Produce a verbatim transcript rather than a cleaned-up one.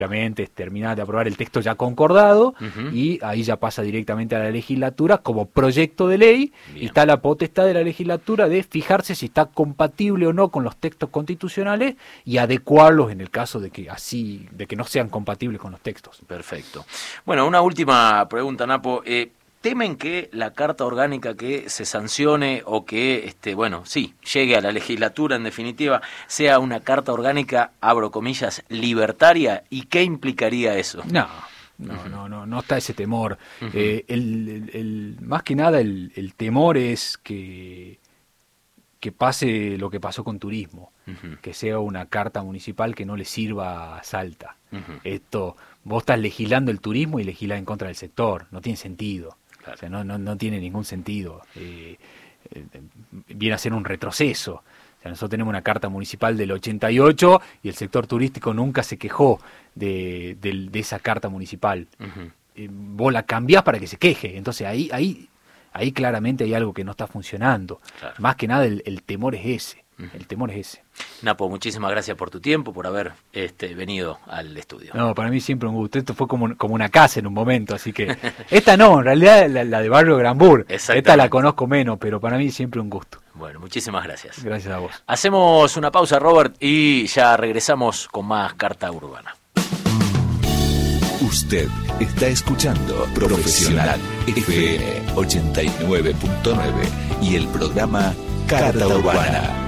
terminar de aprobar el texto ya concordado, Uh-huh. y ahí ya pasa directamente a la legislatura como proyecto de ley. Bien. Y está la potestad de la legislatura de fijarse si está compatible o no con los textos constitucionales y adecuarlos en el caso de que así, de que no sean compatibles con los textos. Perfecto. Bueno, una última pregunta, Napo. Eh, ¿Temen que la carta orgánica que se sancione o que, este, bueno, sí, llegue a la legislatura en definitiva, sea una carta orgánica, abro comillas, libertaria? ¿Y qué implicaría eso? No, no, Uh-huh. no, no, no está ese temor. Uh-huh. Eh, el, el, el, más que nada el, el temor es que, que pase lo que pasó con turismo, Uh-huh. que sea una carta municipal que no le sirva a Salta. Uh-huh. Esto, vos estás legislando el turismo y legislás en contra del sector, no tiene sentido. Claro. O sea, no, no, no tiene ningún sentido. Eh, eh, viene a ser un retroceso. O sea, nosotros tenemos una carta municipal del ochenta y ocho y el sector turístico nunca se quejó de, de, de esa carta municipal. Uh-huh. Eh, vos la cambiás para que se queje. Entonces ahí, ahí, ahí claramente hay algo que no está funcionando. Claro. Más que nada el, el temor es ese. Uh-huh. El temor es ese. Napo, muchísimas gracias por tu tiempo, por haber este, venido al estudio. No, para mí siempre un gusto. Esto fue como, como una casa en un momento, así que... Esta no, en realidad la, la de Barrio Granbur. Esta la conozco menos, pero para mí siempre un gusto. Bueno, muchísimas gracias. Gracias a vos. Hacemos una pausa, Robert, y ya regresamos con más Carta Urbana. Usted está escuchando Profesional F M ochenta y nueve punto nueve y el programa Carta Urbana.